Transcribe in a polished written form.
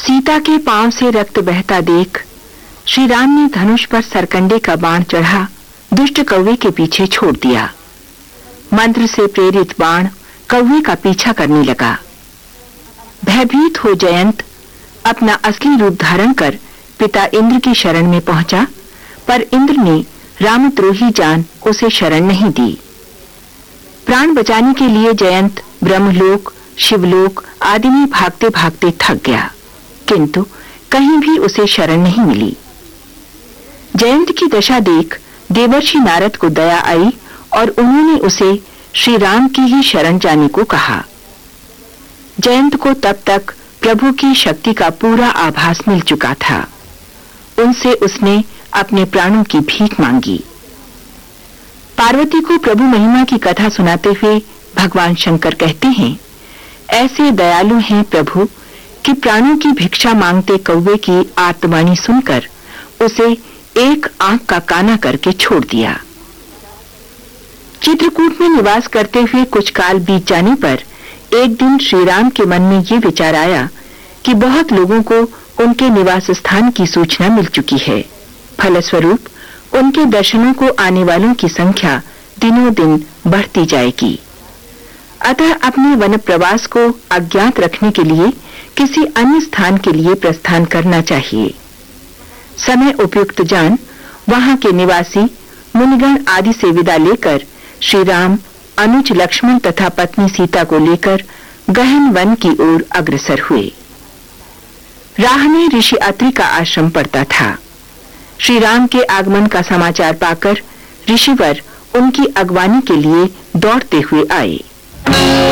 सीता के पांव से रक्त बहता देख श्री राम ने धनुष पर सरकंडे का बाण चढ़ा दुष्ट कौवे के पीछे छोड़ दिया। मंत्र से प्रेरित बाण कौवे का पीछा करने लगा। भयभीत हो जयंत अपना असली रूप धारण कर पिता इंद्र की शरण में पहुंचा, पर इंद्र ने रामद्रोही जान उसे शरण नहीं दी। प्राण बचाने के लिए जयंत ब्रह्मलोक, शिवलोक आदि में भागते भागते थक गया, किंतु कहीं भी उसे शरण नहीं मिली। जयंत की दशा देख देवर्षि नारद को दया आई और उन्होंने उसे श्री राम की ही शरण जाने को कहा। जयंत को तब तक प्रभु की शक्ति का पूरा आभास मिल चुका था। उनसे उसने अपने प्राणों की भीख मांगी। पार्वती को प्रभु महिमा की कथा सुनाते हुए भगवान शंकर कहते हैं, ऐसे दयालु हैं प्रभु कि प्राणों की भिक्षा मांगते कौवे की आर्तवाणी सुनकर उसे एक आंख का काना करके छोड़ दिया। चित्रकूट में निवास करते हुए कुछ काल बीत जाने पर एक दिन श्री राम के मन में ये विचार आया कि बहुत लोगों को उनके निवास स्थान की सूचना मिल चुकी है। फलस्वरूप उनके दर्शनों को आने वालों की संख्या दिनों दिन बढ़ती जाएगी। अतः अपने वन प्रवास को अज्ञात रखने के लिए किसी अन्य स्थान के लिए प्रस्थान करना चाहिए। समय उपयुक्त जान वहां के निवासी मुनिगण आदि से विदा लेकर श्री राम अनुज लक्ष्मण तथा पत्नी सीता को लेकर गहन वन की ओर अग्रसर हुए। राह में ऋषि अत्रि का आश्रम पड़ता था। श्री राम के आगमन का समाचार पाकर ऋषिवर उनकी अगवानी के लिए दौड़ते हुए आए।